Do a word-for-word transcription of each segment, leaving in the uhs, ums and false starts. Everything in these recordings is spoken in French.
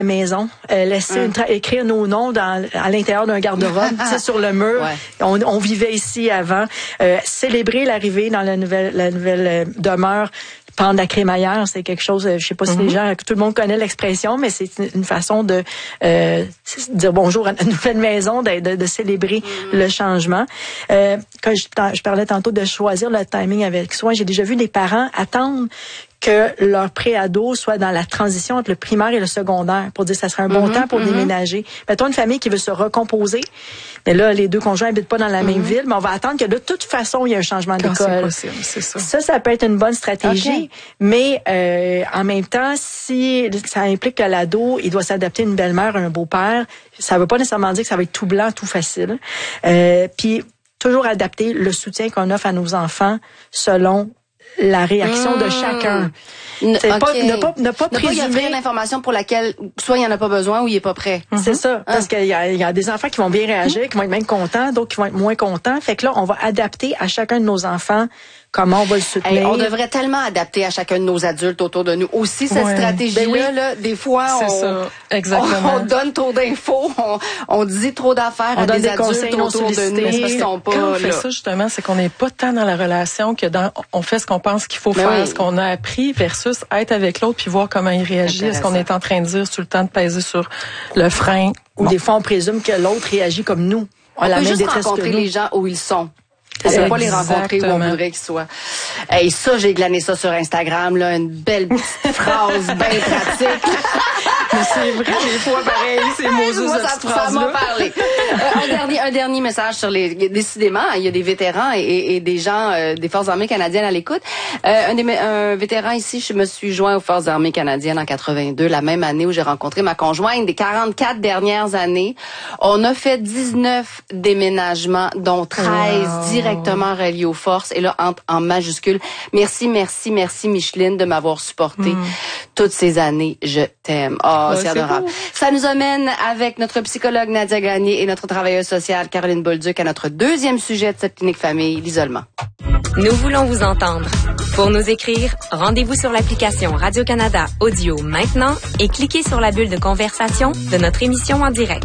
maison, euh, laisser hum. une tra- écrire nos noms dans, à l'intérieur d'un garde-robe, tu sais, sur le mur. Ouais. On, on vivait ici avant. Euh, célébrer l'arrivée dans la nouvelle, la nouvelle euh, demeure. Prendre la crémaillère, c'est quelque chose, je sais pas si mm-hmm. les gens, tout le monde connaît l'expression, mais c'est une façon de euh, dire bonjour à la nouvelle maison, de, de, de célébrer mm-hmm. le changement. Euh, quand je, je parlais tantôt de choisir le timing avec soin, j'ai déjà vu des parents attendre que leur préado soit dans la transition entre le primaire et le secondaire pour dire que ça serait un bon mm-hmm, temps pour mm-hmm. déménager. Mettons une famille qui veut se recomposer, mais là, les deux conjoints habitent pas dans la mm-hmm. même ville, mais on va attendre que de toute façon, il y ait un changement d'école. C'est possible, c'est ça. Ça, ça peut être une bonne stratégie, okay. mais euh, en même temps, si ça implique que l'ado, il doit s'adapter à une belle-mère, un beau-père, ça veut pas nécessairement dire que ça va être tout blanc, tout facile. Euh, puis, toujours adapter le soutien qu'on offre à nos enfants selon la réaction mmh. de chacun. N- c'est okay. pas, ne pas, ne pas ne présumer. pas y offrir l'information pour laquelle soit il y en a pas besoin ou il est pas prêt. Mm-hmm. C'est ça. Parce hein? qu'il y a, il y a des enfants qui vont bien réagir, mm-hmm. qui vont être même contents, d'autres qui vont être moins contents. Fait que là, on va adapter à chacun de nos enfants comment on va le soutenir. Hey, on devrait tellement adapter à chacun de nos adultes autour de nous. Aussi, cette ouais. stratégie-là, ben oui. là, des fois, on, ça. Exactement. On, on donne trop d'infos, on, on dit trop d'affaires on à donne des, des adultes autour de nous. Mais parce qu'ils sont pas, quand on là. fait ça, justement, c'est qu'on n'est pas tant dans la relation que dans on fait ce qu'on pense qu'il faut ben faire, oui. ce qu'on a appris versus être avec l'autre puis voir comment il réagit. Est-ce qu'on est en train de dire tout le temps de peser sur le frein? Ou bon. Des fois, on présume que l'autre réagit comme nous. On, on la peut même juste rencontrer les gens où ils sont. On ne peut pas les rencontrer où on voudrait qu'ils soient. Et hey, ça, j'ai glané ça sur Instagram, là, une belle petite phrase bien pratique. Mais c'est vrai, des fois, pareil, c'est Moses, moi, cette ça, ça m'a parlé. Euh, un dernier, un dernier message sur les, décidément, il y a des vétérans et, et, et des gens, euh, des Forces armées canadiennes à l'écoute. Euh, un, des, un vétéran ici, je me suis joint aux Forces armées canadiennes en quatre-vingt-deux, la même année où j'ai rencontré ma conjointe des quarante-quatre dernières années. On a fait dix-neuf déménagements, dont treize wow. directement reliés aux forces, et là, en, en majuscule. Merci, merci, merci, Micheline, de m'avoir supporté mm. toutes ces années. Je t'aime. Oh, Oh, c'est adorable. Beau. Ça nous amène avec notre psychologue Nadia Gagné et notre travailleuse sociale Caroline Bolduc à notre deuxième sujet de cette clinique famille, l'isolement. Nous voulons vous entendre. Pour nous écrire, rendez-vous sur l'application Radio-Canada Audio maintenant et cliquez sur la bulle de conversation de notre émission en direct.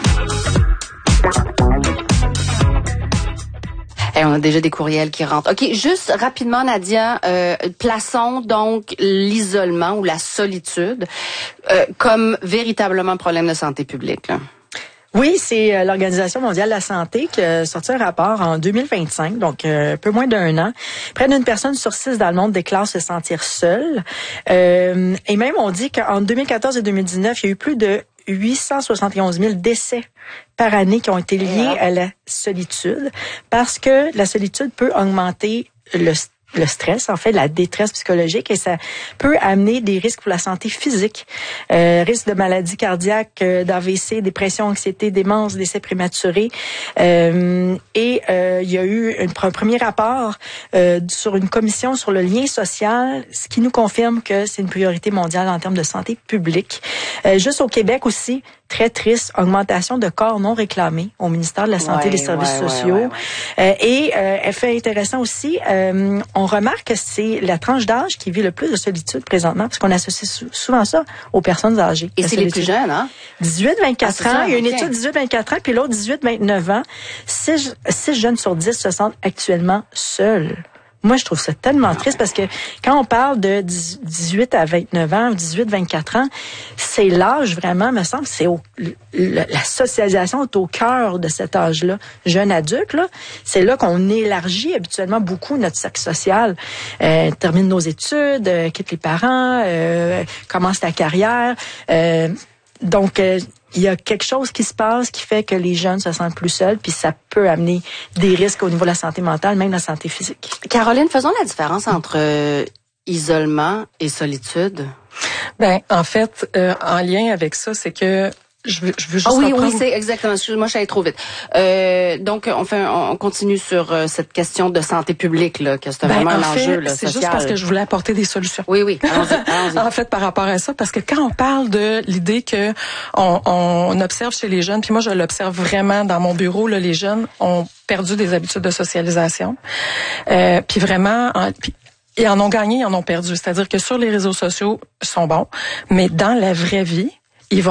Hey, on a déjà des courriels qui rentrent. OK, juste rapidement, Nadia, euh, plaçons donc l'isolement ou la solitude euh, comme véritablement problème de santé publique, là. Oui, c'est euh, l'Organisation mondiale de la santé qui a sorti un rapport en deux mille vingt-cinq, donc euh, un peu moins d'un an. Près d'une personne sur six dans le monde déclare se sentir seule. Euh, et même, on dit qu'en deux mille quatorze et deux mille dix-neuf, il y a eu plus de huit cent soixante et onze mille décès par année qui ont été liés à la solitude, parce que la solitude peut augmenter le le stress, en fait, la détresse psychologique, et ça peut amener des risques pour la santé physique, euh, risque de maladies cardiaques, euh, d'A V C, dépression, anxiété, démence, décès prématuré. Euh, et euh, il y a eu une, un premier rapport euh, sur une commission sur le lien social, ce qui nous confirme que c'est une priorité mondiale en termes de santé publique. Euh, juste au Québec aussi, très triste, augmentation de corps non réclamés au ministère de la Santé et ouais, des Services ouais, sociaux. Ouais, ouais, ouais. Euh, et euh, effet intéressant aussi, euh, on remarque que c'est la tranche d'âge qui vit le plus de solitude présentement, parce qu'on associe sou- souvent ça aux personnes âgées. Et c'est les plus jeunes, hein? dix-huit à vingt-quatre ah, ans. Il y a une okay. étude dix-huit à vingt-quatre ans, puis l'autre dix-huit à vingt-neuf ans. Six, six jeunes sur dix se sentent actuellement seuls. Moi, je trouve ça tellement triste parce que quand on parle de dix-huit à vingt-neuf ans, dix-huit à vingt-quatre ans, c'est l'âge vraiment, me semble, c'est au, le, la socialisation est au cœur de cet âge-là. Jeune adulte, là, c'est là qu'on élargit habituellement beaucoup notre cercle social. Euh, termine nos études, euh, quitte les parents, euh, commence la carrière. Euh, donc, euh, il y a quelque chose qui se passe qui fait que les jeunes se sentent plus seuls, puis ça peut amener des risques au niveau de la santé mentale, même la santé physique. Caroline, faisons la différence entre euh, isolement et solitude. Ben, en fait, euh, en lien avec ça, c'est que je veux, je veux juste ah oui, reprendre... oui, c'est exactement. Excuse-moi, je suis allée trop vite. Euh, donc, on fait, on continue sur euh, cette question de santé publique là, que c'est vraiment ben, un fait, enjeu là, c'est social. juste parce que je voulais apporter des solutions. Oui, oui. Allons-y, allons-y. En fait, par rapport à ça, parce que quand on parle de l'idée que on, on observe chez les jeunes, puis moi je l'observe vraiment dans mon bureau, là, les jeunes ont perdu des habitudes de socialisation, euh, puis vraiment. En, puis, ils en ont gagné, ils en ont perdu. C'est-à-dire que sur les réseaux sociaux, ils sont bons, mais dans la vraie vie,